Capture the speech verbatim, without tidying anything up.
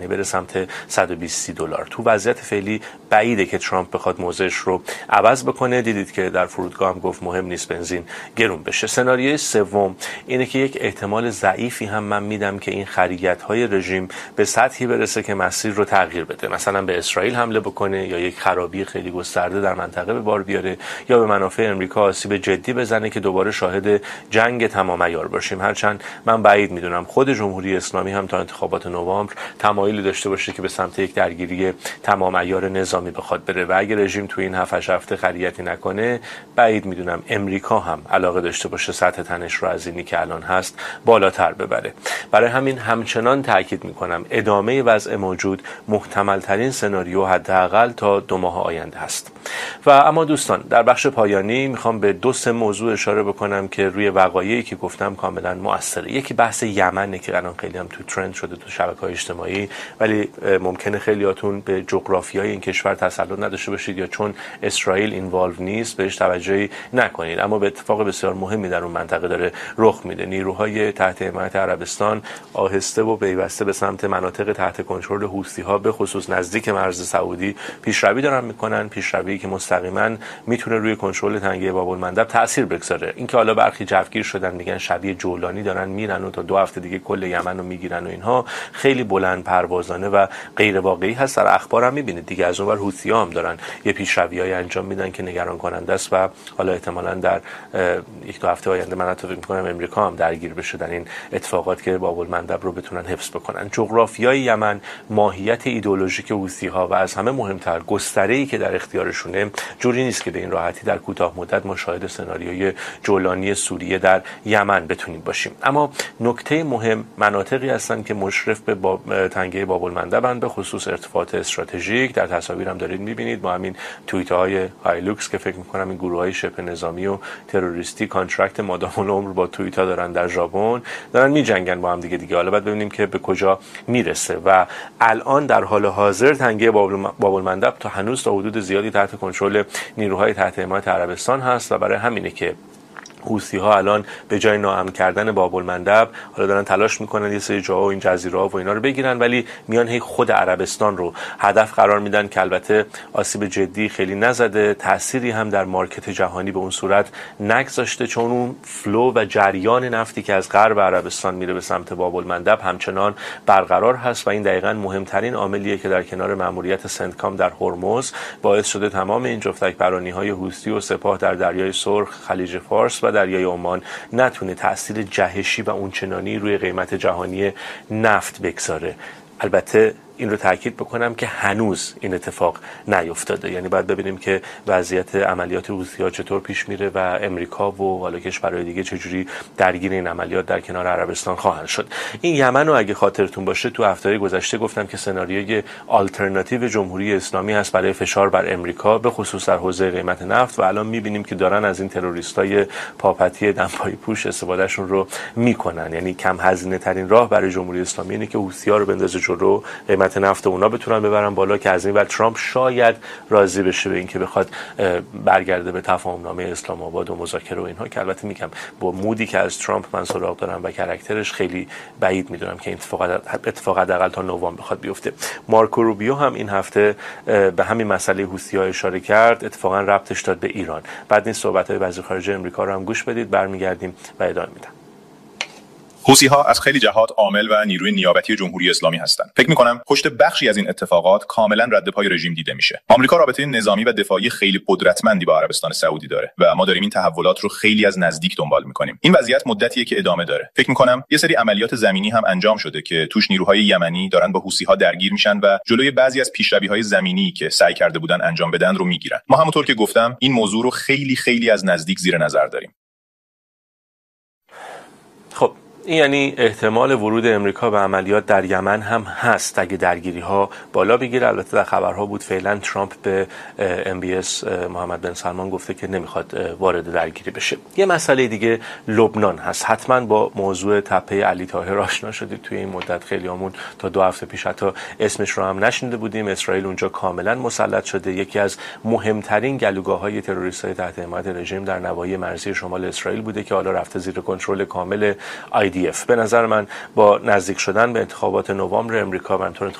یعنی بره سمت صد و بیست دلار. تو وضعیت فعلی بعیده که ترامپ بخواد موضعش رو عوض بکنه. دیدید که در فرودگاه هم گفت مهم نیست بنزین گرون بشه. سناریوی سوم اینه که یک احتمال ضعیفی هم من میدم که این خریت‌های رژیم به سطحی برسه که مسیر رو تغییر بده، مثلا به اسرائیل حمله بکنه یا یک خرابی خیلی گسترده در منطقه به بار بیاره یا به منافع امریکا آسیب جدی بزنه که دوباره شاهد جنگ تمام عیار باشیم. هرچند من بعید میدونم خود جمهوری اسلامی هم تا انتخابات نوامبر تمایلی داشته باشه که به سمت یک درگیری تمام عیار نظامی بخواد بره و اگه رژیم تو این هفت هفته خریتی نکنه بعید میدونم امریکا هم علاقه داشته باشه سطح تنش رو از اینی که الان هست بالاتر ببره. برای همین همچنان تاکید میکنم ادامه وضع موجود محتمل ترین سناریو حداقل تا دو ماه آینده است. و اما دوستان در بخش پایانی میخوام به دو سه موضوع اشاره بکنم که روی وقایعی که گفتم کاملا مؤثره. یکی بحث یمنه که الان خیلی هم تو ترند شده تو شبکه‌های اجتماعی، ولی ممکنه خیلیاتون به جغرافیای این کشور تسلط نداشته باشید یا چون اسرائیل اینوالو نیست بهش توجهی نکنید، اما به اتفاق بسیار مهمی در اون منطقه داره رخ میده. نیروهای تحت حمایت عربستان آهسته و پیوسته به سمت مناطق تحت کنترل حوثی‌ها به خصوص نزدیک مرز سعودی پیشروی دارن میکنن، پیشروی که مستقیما میتونه روی کنترل تنگه باب‌المندب تاثیر بگذاره. اینکه حالا برخی جوگیر شدن میگن شبیه جولانی دارن میرن و تا دو هفته دیگه کل یمن رو میگیرن و اینها خیلی بلند پروازانه و غیر واقعی هست. در اخبار هم میبینید دیگه از اونور حوثی‌ها هم دارن یه پیشروی‌های انجام میدن که نگران کننده است و حالا احتمالاً در یک دو هفته آینده من فکر می‌کنم امریکا هم درگیر بشه در این اتفاقات که باب‌المندب رو بتونن حفظ بکنن. جغرافیای یمن، ماهیت ایدئولوژیک حوثی‌ها و از همه مهمتر گستره‌ای که در اختیارشونه جوری نیست که به این راحتی در کوتاه مدت مشاهده سناریوی جولانی سوریه در یمن بتونیم باشیم. اما نکته مهم مناطقی هستن که مشرف به باب... تنگه باب‌المندبن، به خصوص ارتفاعات استراتژیک. در تصاویر هم دارید می‌بینید با همین توییت‌های هایلوکس که فکر می‌کنم این گروه‌های شبه نظامی و تروریستی کانترکت مادام العمر با توییتا دارن در ژاپن دارن می‌جنگن با هم دیگه دیگه حالا بعد ببینیم که به کجا میرسه. و الان در حال حاضر تنگه باب‌المندب تا هنوز تا حدود زیادی تحت کنترل نیروهای تحت حمایت عربستان هست و برای همینه که حوثی‌ها الان به جای ناامن کردن باب‌المندب حالا دارن تلاش میکنن یه سری جاها و این جزیره‌ها و اینا رو بگیرن، ولی میان هی خود عربستان رو هدف قرار میدن که البته آسیب جدی خیلی نزده، تأثیری هم در مارکت جهانی به اون صورت نگذاشته چون اون فلو و جریان نفتی که از غرب عربستان میره به سمت باب‌المندب همچنان برقرار هست و این دقیقاً مهمترین عاملیه که در کنار مأموریت سنتکام در هرمز باعث شده تمام این جفتک پرانی‌های حوثی و سپاه در دریای سرخ، خلیج فارس و دریای عمان نتونه تأثیر جهشی و اونچنانی روی قیمت جهانی نفت بگذاره. البته این رو تاکید بکنم که هنوز این اتفاق نیفتاده، یعنی باید ببینیم که وضعیت عملیات حوثی‌ها چطور پیش میره و امریکا و حالا کشورهای دیگه چجوری درگیر این عملیات در کنار عربستان خواهند شد. این یمن رو اگه خاطرتون باشه تو هفته‌های گذشته گفتم که سناریوی آلترناتیو جمهوری اسلامی هست برای فشار بر امریکا به خصوص در حوزه قیمت نفت و الان می‌بینیم که دارن از این تروریستای پاپتی دمپایی پوش استفادهشون رو میکنن. یعنی کم هزینه ترین راه برای جمهوری اسلامی اینه که حوثی‌ها رو بندازه جلو، قیمت نفت اونا بتونن ببرن بالا که از این ور ترامپ شاید راضی بشه به اینکه بخواد برگرده به تفاهمنامه اسلام آباد و مذاکره و اینها، که البته میگم با مودی که از ترامپ من سراغ دارم و کاراکترش خیلی بعید میدونم که این اتفاق اتفاق حداقل تا نوامبر بخواد بیفته. مارکو روبیو هم این هفته به همین مسئله حوثی‌ها اشاره کرد، اتفاقا ربطش داد به ایران. بعد این صحبت‌های وزیر خارجه امریکا رو هم گوش بدید، برمیگردیم و ادامه میدم. حوثی‌ها از خیلی جهات عامل و نیروی نیابتی جمهوری اسلامی هستند. فکر می‌کنم پشت بخشی از این اتفاقات کاملا رد پای رژیم دیده میشه. آمریکا رابطه نظامی و دفاعی خیلی قدرتمندی با عربستان سعودی داره و ما داریم این تحولات رو خیلی از نزدیک دنبال می‌کنیم. این وضعیت مدتیه که ادامه داره. فکر می‌کنم یه سری عملیات زمینی هم انجام شده که توش نیروهای یمنی دارن با حوثی‌ها درگیر میشن و جلوی بعضی از پیشروی‌های زمینی که سعی کرده بودن انجام بدن رو میگیرن. ما همونطور که گفتم این موضوع رو خیلی خیلی از نزدیک زیر نظر داریم. خب این یعنی احتمال ورود امریکا به عملیات در یمن هم هست اگه درگیری ها بالا بگیره. البته در خبرها بود فعلا ترامپ به ام بی اس محمد بن سلمان گفته که نمیخواد وارد درگیری بشه. یه مسئله دیگه لبنان هست. حتما با موضوع تپه علی طاهر آشنا شدید توی این مدت، خیلیامون تا دو هفته پیش حتی اسمش رو هم نشنیده بودیم. اسرائیل اونجا کاملا مسلط شده، یکی از مهمترین گلوگاه‌های تروریست‌های تحت حمایت رژیم در نواحی مرزی شمال اسرائیل بوده که حالا رفته زیر کنترل کامل آی دی اف. به نظر من با نزدیک شدن به انتخابات نوامبر امریکا و